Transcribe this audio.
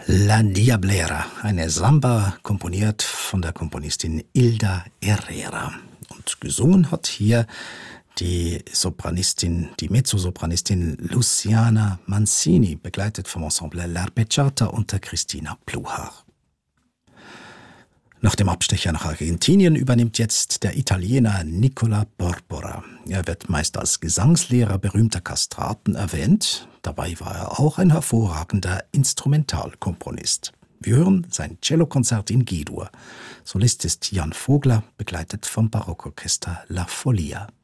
La Diablera, eine Samba, komponiert von der Komponistin Hilda Herrera. Und gesungen hat hier die Mezzosopranistin Luciana Mancini, begleitet vom Ensemble L'Arpeggiata unter Christina Pluhar. Nach dem Abstecher nach Argentinien übernimmt jetzt der Italiener Nicola Porpora. Er wird meist als Gesangslehrer berühmter Kastraten erwähnt. Dabei war er auch ein hervorragender Instrumentalkomponist. Wir hören sein Cellokonzert in G-Dur. Solist ist Jan Vogler, begleitet vom Barockorchester La Folia.